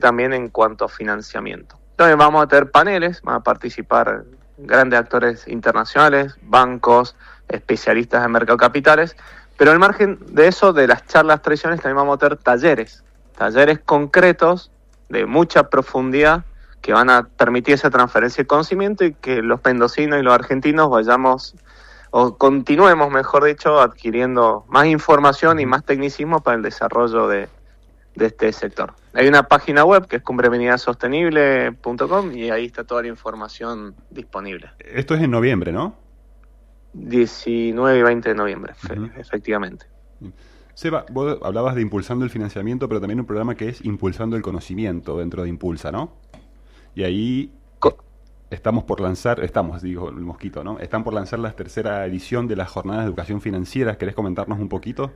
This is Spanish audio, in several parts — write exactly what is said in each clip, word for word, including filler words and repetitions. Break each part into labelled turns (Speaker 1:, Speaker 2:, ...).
Speaker 1: también en cuanto a financiamiento. Entonces vamos a tener paneles, van a participar grandes actores internacionales, bancos, especialistas en mercado de capitales, pero al margen de eso, de las charlas tradicionales, también vamos a tener talleres, talleres concretos de mucha profundidad que van a permitir esa transferencia de conocimiento y que los mendocinos y los argentinos vayamos, o continuemos, mejor dicho, adquiriendo más información y más tecnicismo para el desarrollo de, de este sector. Hay una página web que es cumbre avenida sostenible punto com y ahí está toda la información disponible.
Speaker 2: Esto es en noviembre, ¿no?
Speaker 1: diecinueve y veinte de noviembre, uh-huh. efectivamente.
Speaker 2: Seba, vos hablabas de Impulsando el Financiamiento, pero también un programa que es Impulsando el Conocimiento dentro de Impulsa, ¿no? Y ahí Co- estamos por lanzar, estamos, digo, el mosquito, ¿no? Están por lanzar la tercera edición de las Jornadas de Educación Financiera. ¿Querés comentarnos un poquito?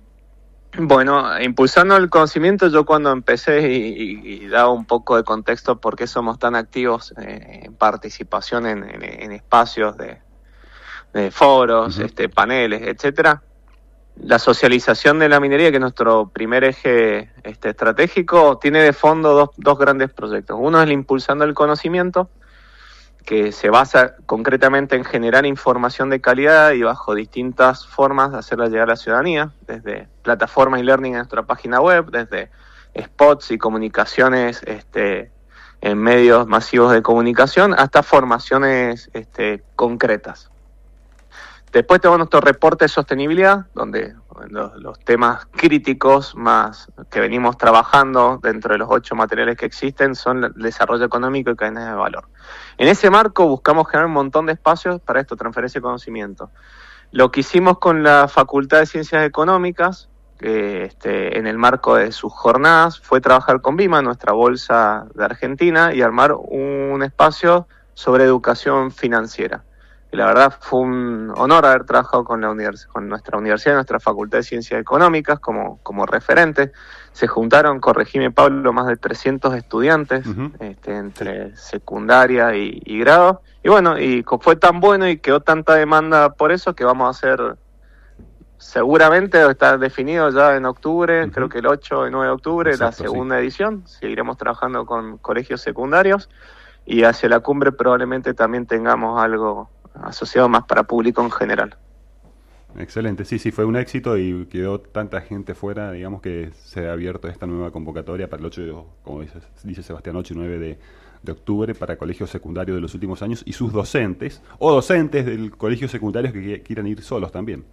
Speaker 1: Bueno, Impulsando el Conocimiento, yo cuando empecé y, y, y daba un poco de contexto por qué somos tan activos eh, en participación en, en, en espacios de, de foros, uh-huh. este, paneles, etcétera. La socialización de la minería, que es nuestro primer eje este, estratégico, tiene de fondo dos, dos grandes proyectos. Uno es el Impulsando el Conocimiento, que se basa concretamente en generar información de calidad y bajo distintas formas de hacerla llegar a la ciudadanía, desde plataformas y learning en nuestra página web, desde spots y comunicaciones este, en medios masivos de comunicación, hasta formaciones este, concretas. Después tenemos nuestro reporte de sostenibilidad, donde los, los temas críticos más que venimos trabajando dentro de los ocho materiales que existen son el desarrollo económico y cadenas de valor. En ese marco buscamos generar un montón de espacios para esto, transferencia de conocimiento. Lo que hicimos con la Facultad de Ciencias Económicas, que este, en el marco de sus jornadas, fue trabajar con BIMA, nuestra bolsa de Argentina, y armar un espacio sobre educación financiera. Y la verdad fue un honor haber trabajado con, la univers- con nuestra universidad, nuestra Facultad de Ciencias Económicas como, como referente. Se juntaron, corregime Pablo, más de trescientos estudiantes uh-huh. este, entre secundaria y, y grado. Y bueno, y fue tan bueno y quedó tanta demanda por eso que vamos a hacer, seguramente está definido ya en octubre, uh-huh. creo que el ocho y nueve de octubre, exacto, la segunda sí. edición. Seguiremos trabajando con colegios secundarios y hacia la cumbre probablemente también tengamos algo asociado más para público en general.
Speaker 2: Excelente, sí, sí, fue un éxito y quedó tanta gente fuera, digamos que se ha abierto esta nueva convocatoria para el ocho, como dice, dice Sebastián, ocho y nueve de, de octubre para colegios secundarios de los últimos años y sus docentes, o docentes del colegio secundario que quieran ir solos también.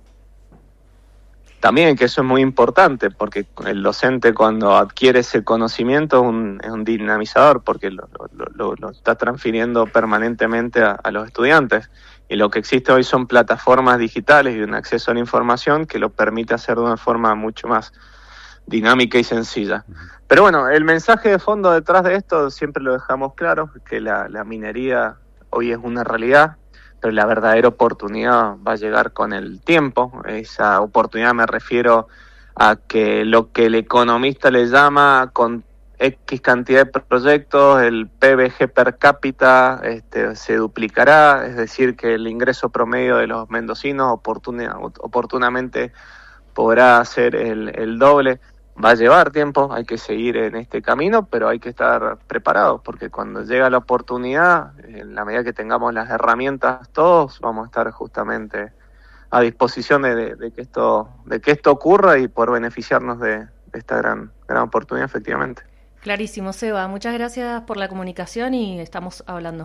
Speaker 1: También, que eso es muy importante, porque el docente cuando adquiere ese conocimiento es un, es un dinamizador, porque lo, lo, lo, lo está transfiriendo permanentemente a, a los estudiantes. Y lo que existe hoy son plataformas digitales y un acceso a la información que lo permite hacer de una forma mucho más dinámica y sencilla. Pero bueno, el mensaje de fondo detrás de esto siempre lo dejamos claro, que la, la minería hoy es una realidad, pero la verdadera oportunidad va a llegar con el tiempo. Esa oportunidad me refiero a que lo que el economista le llama con X cantidad de proyectos, el P B G per cápita este, se duplicará, es decir, que el ingreso promedio de los mendocinos oportuna, oportunamente podrá ser el, el doble. Va a llevar tiempo, hay que seguir en este camino, pero hay que estar preparados, porque cuando llega la oportunidad, en la medida que tengamos las herramientas todos, vamos a estar justamente a disposición de, de, de que esto de que esto ocurra y poder beneficiarnos de, de esta gran, gran oportunidad, efectivamente.
Speaker 3: Clarísimo, Seba. Muchas gracias por la comunicación y estamos hablando.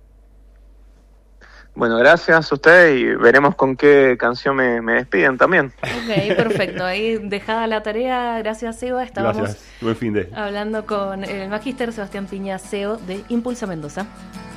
Speaker 1: Bueno, gracias a ustedes y veremos con qué canción me, me despiden también.
Speaker 3: Ok, perfecto. Ahí dejada la tarea. Gracias, Seba. Estábamos
Speaker 2: gracias. Buen fin de.
Speaker 3: hablando con el magíster Sebastián Piña, C E O de Impulsa Mendoza.